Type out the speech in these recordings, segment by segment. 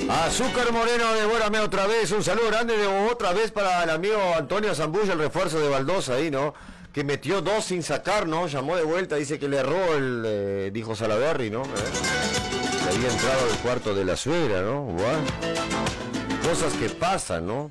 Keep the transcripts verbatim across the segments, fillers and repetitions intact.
Azúcar Moreno, devórame otra vez. Un saludo grande de otra vez para el amigo Antonio Zambulla, el refuerzo de Baldosa ahí, ¿no? Que metió dos sin sacar, ¿no? Llamó de vuelta, dice que le erró el, eh, dijo Salaberry, ¿no? Eh, que había entrado al cuarto de la suegra, ¿no? Bueno, cosas que pasan, ¿no?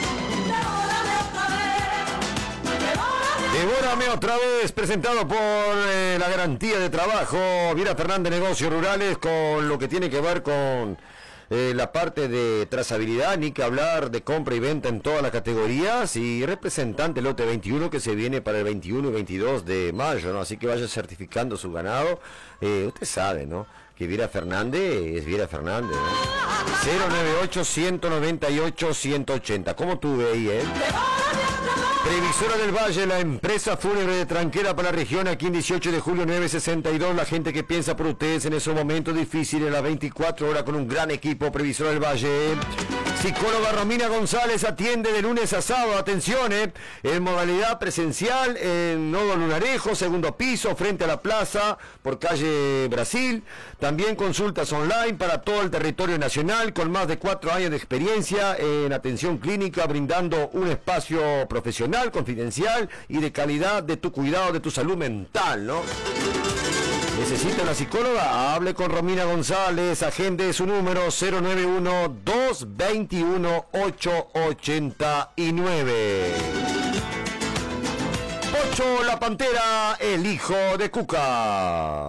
Devórame otra vez, presentado por eh, la garantía de trabajo, Viera Fernández Negocios Rurales, con lo que tiene que ver con eh, la parte de trazabilidad, ni que hablar de compra y venta en todas las categorías, y representante lote veintiuno que se viene para el veintiuno y veintidós de mayo, ¿no? Así que vaya certificando su ganado. Eh, usted sabe, ¿no? Que Viera Fernández es Viera Fernández, ¿no? cero noventa y ocho, ciento noventa y ocho, ciento ochenta. ¿Cómo tuve ahí, eh? Previsora del Valle, la empresa fúnebre de Tranquera para la región, aquí en dieciocho de julio nueve sesenta y dos. La gente que piensa por ustedes en esos momentos difíciles, las veinticuatro horas con un gran equipo. Previsora del Valle. Psicóloga Romina González atiende de lunes a sábado, atención, eh, en modalidad presencial en Nodo Lunarejo, segundo piso, frente a la plaza, por calle Brasil. También consultas online para todo el territorio nacional, con más de cuatro años de experiencia en atención clínica, brindando un espacio profesional, confidencial y de calidad de tu cuidado, de tu salud mental, ¿no? ¿Necesita una psicóloga? Hable con Romina González, agende su número cero nueve uno, dos dos uno, ocho ocho nueve. Pocho la Pantera, el hijo de Cuca.